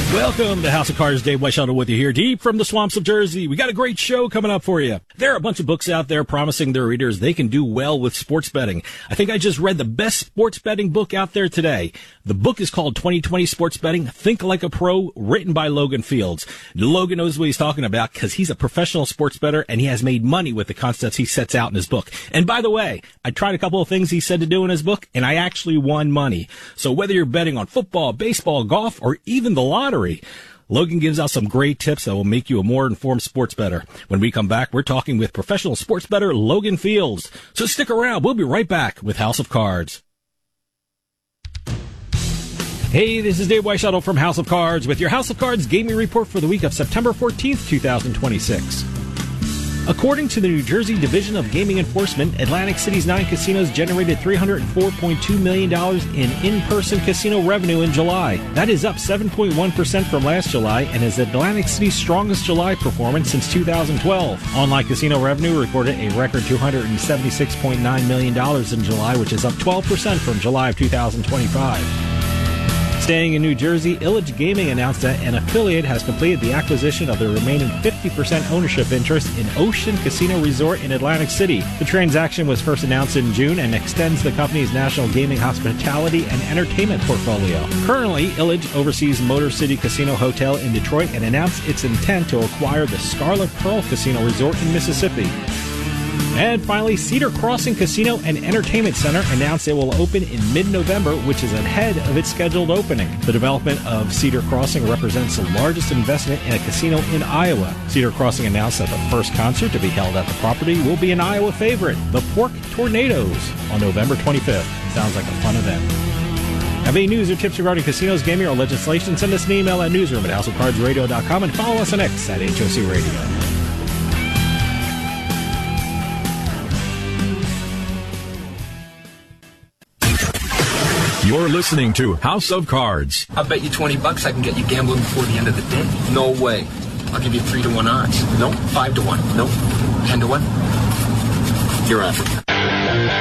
Welcome to House of Cards. Dave Weishuttle with you here, deep from the swamps of Jersey. We got a great show coming up for you. There are a bunch of books out there promising their readers they can do well with sports betting. I think I just read the best sports betting book out there today. The book is called 2020 Sports Betting, Think Like a Pro, written by Logan Fields. Logan knows what he's talking about because he's a professional sports bettor and he has made money with the concepts he sets out in his book. And by the way, I tried a couple of things he said to do in his book and I actually won money. So whether you're betting on football, baseball, golf, or even the lottery, Logan gives out some great tips that will make you a more informed sports bettor. When we come back, we're talking with professional sports bettor Logan Fields. So stick around. We'll be right back with House of Cards. Hey, this is Dave Weishuttle from House of Cards with your House of Cards gaming report for the week of September 14th, 2026. According to the New Jersey Division of Gaming Enforcement, Atlantic City's 9 casinos generated $304.2 million in in-person casino revenue in July. That is up 7.1% from last July and is Atlantic City's strongest July performance since 2012. Online casino revenue recorded a record $276.9 million in July, which is up 12% from July of 2025. Staying in New Jersey, Illage Gaming announced that an affiliate has completed the acquisition of the remaining 50% ownership interest in Ocean Casino Resort in Atlantic City. The transaction was first announced in June and extends the company's national gaming, hospitality, and entertainment portfolio. Currently, Illage oversees Motor City Casino Hotel in Detroit and announced its intent to acquire the Scarlet Pearl Casino Resort in Mississippi. And finally, Cedar Crossing Casino and Entertainment Center announced it will open in mid-November, which is ahead of its scheduled opening. The development of Cedar Crossing represents the largest investment in a casino in Iowa. Cedar Crossing announced that the first concert to be held at the property will be an Iowa favorite, the Pork Tornadoes, on November 25th. Sounds like a fun event. Have any news or tips regarding casinos, gaming, or legislation? Send us an email at newsroom@houseofcardsradio.com and follow us on X at HOC Radio. You're listening to House of Cards. I'll bet you $20 I can get you gambling before the end of the day. No way. I'll give you 3-1 odds. No. 5-1. No. 10-1. You're out.